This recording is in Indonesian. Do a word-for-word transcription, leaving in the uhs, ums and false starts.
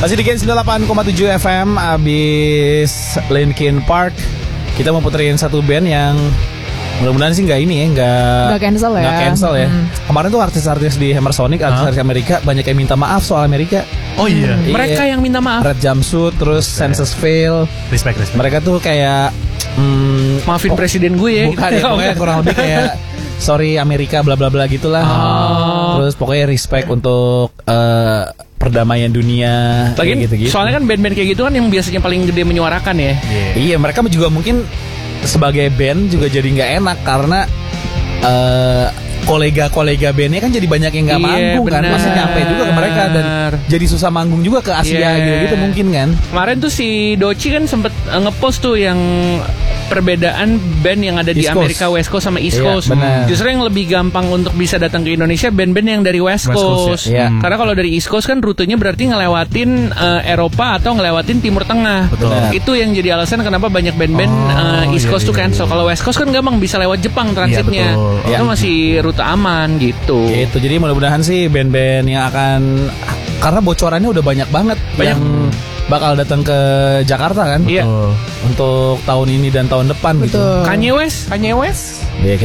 Masih di Gen sembilan puluh delapan koma tujuh F M. Abis Linkin Park, kita mau puterin satu band yang mudah-mudahan sih nggak ini ya, nggak nggak cancel ya. Nggak cancel ya. Hmm. Kemarin tuh artis-artis di Hammer Sonic, artis-artis Amerika banyak yang minta maaf soal Amerika. Oh iya. Hmm. Mereka yang minta maaf. Red Jumpsuit, terus Census Fail. Respect, respect. Mereka tuh kayak hmm, maafin oh, presiden gue ya. Bukan ya, pokoknya kurang lebih kayak sorry Amerika bla bla bla gitulah. Oh. Terus pokoknya respect untuk uh, perdamaian dunia. Lagian gitu-gitu. soalnya kan band-band kayak gitu kan yang biasanya paling gede menyuarakan ya. Yeah. Iya, mereka juga mungkin sebagai band juga jadi nggak enak karena uh, kolega-kolega bandnya kan jadi banyak yang nggak iya, manggung kan, masih nyampe juga ke mereka dan jadi susah manggung juga ke Asia yeah. gitu-gitu mungkin kan. Kemarin tuh si Doci kan sempet uh, ngepost tuh yang perbedaan band yang ada di Amerika West Coast sama East Coast. Iya, justru yang lebih gampang untuk bisa datang ke Indonesia band-band yang dari West Coast, West Coast ya. Hmm. Karena kalau dari East Coast kan rutenya berarti ngelewatin uh, Eropa atau ngelewatin Timur Tengah. Betul. Itu yang jadi alasan kenapa banyak band-band oh, uh, East Coast iya, tuh cancel. Iya. Kalau West Coast kan gampang bisa lewat Jepang transitnya. Iya, itu masih rute aman gitu. Gitu. Jadi mudah-mudahan sih band-band yang akan, karena bocorannya udah banyak banget banyak. yang bakal datang ke Jakarta kan. Iya. Untuk tahun ini dan tahun depan. Betul. Gitu. Kanye West, Kanye West. Ya,